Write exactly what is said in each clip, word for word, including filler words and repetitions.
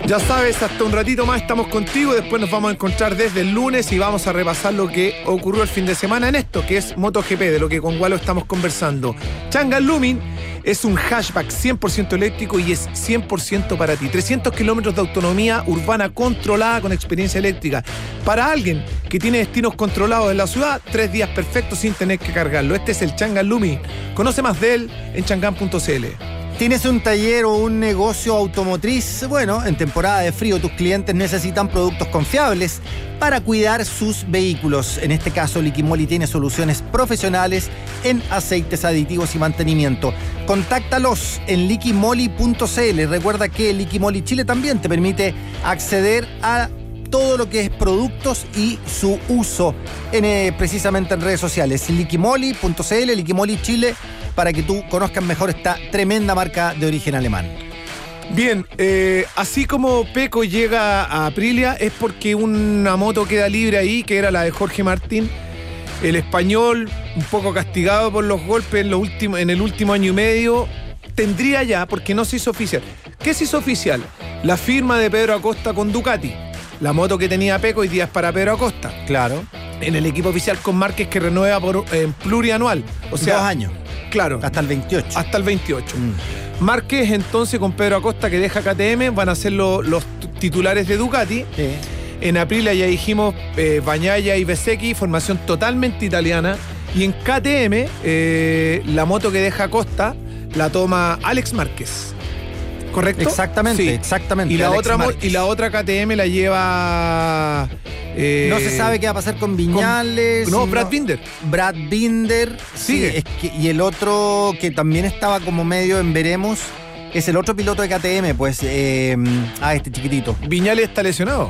Ya sabes, hasta un ratito más estamos contigo. Después nos vamos a encontrar desde el lunes y vamos a repasar lo que ocurrió el fin de semana en esto, que es MotoGP, de lo que con Gualo estamos conversando. Changan Lumin es un hatchback cien por ciento eléctrico y es cien por ciento para ti. trescientos kilómetros de autonomía urbana controlada con experiencia eléctrica. Para alguien que tiene destinos controlados en la ciudad, tres días perfectos sin tener que cargarlo. Este es el Changan Lumin. Conoce más de él en changan punto c l. ¿Tienes un taller o un negocio automotriz? Bueno, en temporada de frío tus clientes necesitan productos confiables para cuidar sus vehículos. En este caso, Liquimoli tiene soluciones profesionales en aceites aditivos y mantenimiento. Contáctalos en liquimoli punto c l. Recuerda que Liquimoli Chile también te permite acceder a todo lo que es productos y su uso en, eh, precisamente en redes sociales. liquimoli punto c l, Liquimoli Chile, para que tú conozcas mejor esta tremenda marca de origen alemán. Bien, eh, así como Peco llega a Aprilia es porque una moto queda libre ahí, que era la de Jorge Martín. El español, un poco castigado por los golpes en, lo último, en el último año y medio, tendría ya, porque no se hizo oficial. ¿Qué se hizo oficial? La firma de Pedro Acosta con Ducati. La moto que tenía Peco hoy día es para Pedro Acosta. Claro. En el equipo oficial con Márquez, que renueva por eh, plurianual. O sea, dos años. Claro. Hasta el veintiocho. Hasta el veintiocho. Mm. Márquez entonces con Pedro Acosta, que deja K T M, van a ser lo, los titulares de Ducati. Sí. En Aprilia ya dijimos eh, Bagnaia y Bezzecchi, formación totalmente italiana. Y en K T M, eh, la moto que deja Acosta la toma Alex Márquez. ¿Correcto? Exactamente, sí. exactamente. Y la, otra, y la otra K T M la lleva... Eh, no se sabe qué va a pasar con Viñales. Con, no, Brad no, Binder. Brad Binder. Sigue. Sí, es que, y el otro que también estaba como medio en veremos es el otro piloto de K T M, pues. Eh, ah, este chiquitito. ¿Viñales está lesionado?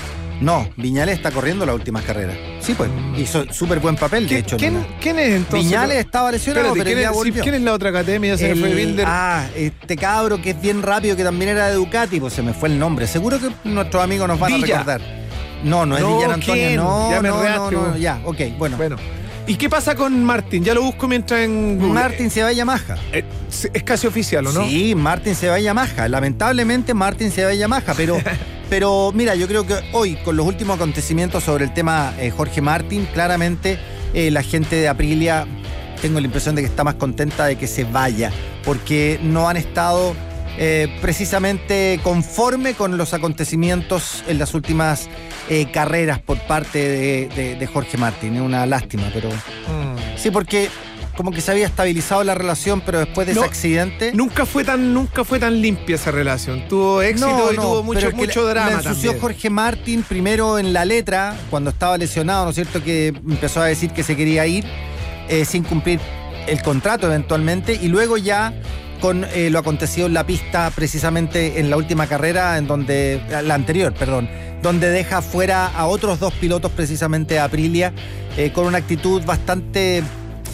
No, Viñales está corriendo las últimas carreras. Sí, pues. Hizo súper buen papel, de hecho. ¿Quién, ¿quién es entonces? Viñales estaba lesionado, Espérate, pero ¿quién, ya es, volvió. ¿Quién es la otra K T M? Ya se el, me fue Binder. Ah, este cabro que es bien rápido, que también era de Ducati, pues se me fue el nombre. Seguro que nuestros amigos nos van Villa. a recordar. No, no es no, Villan Antonio, ¿quién? no, ya me no, reaste, no, no, ya, ok, bueno. Bueno. ¿Y qué pasa con Martin? Ya lo busco mientras en Google. Martin se va a Yamaha. Eh, es casi oficial, ¿o no? Sí, Martin se va a Yamaha. Lamentablemente Martin se va a Yamaha, pero, pero mira, yo creo que hoy, con los últimos acontecimientos sobre el tema eh, Jorge Martin, claramente eh, la gente de Aprilia, tengo la impresión de que está más contenta de que se vaya, porque no han estado eh, precisamente conforme con los acontecimientos en las últimas eh, carreras por parte de, de, de Jorge Martin. Es una lástima, pero... Mm. Sí, porque como que se había estabilizado la relación, pero después de no, ese accidente... Nunca fue tan nunca fue tan limpia esa relación. Tuvo éxito no, y no, tuvo mucho, mucho la, drama la ensució también. Jorge Martin primero en la letra, cuando estaba lesionado, ¿no es cierto?, que empezó a decir que se quería ir eh, sin cumplir el contrato eventualmente, y luego ya con eh, lo acontecido en la pista precisamente en la última carrera, en donde la anterior, perdón, donde deja fuera a otros dos pilotos precisamente a Aprilia, eh, con una actitud bastante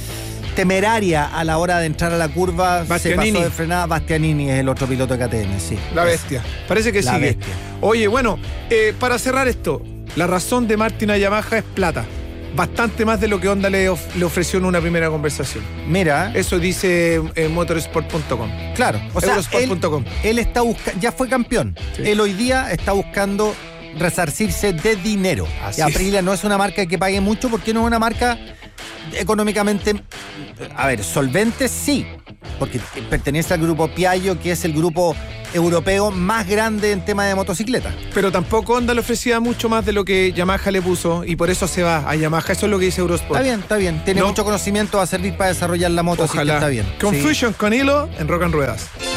temeraria a la hora de entrar a la curva. Bastianini. Se pasó de frenada. Bastianini es el otro piloto de K T M, sí. La bestia. Parece que la sigue. Bestia. Oye, bueno, eh, para cerrar esto, la razón de Martin a Yamaha es plata. Bastante más de lo que Honda le, of- le ofreció en una primera conversación. Mira. Eso dice eh, motorsport punto com. Claro. O sea, Eurosport él, punto com. él está buscando, ya fue campeón. Sí. Él hoy día está buscando resarcirse de dinero. Así y Aprilia es. no es una marca que pague mucho, porque no es una marca económicamente, a ver, solvente sí, porque pertenece al grupo Piaggio, que es el grupo europeo más grande en tema de motocicleta. Pero tampoco Honda le ofrecía mucho más de lo que Yamaha le puso, y por eso se va a Yamaha. Eso es lo que dice Eurosport. Está bien, está bien. Tiene no. mucho conocimiento, va a servir para desarrollar la moto. Ojalá. Así que está bien. Confusion sí. con hilo en Rock and Ruedas.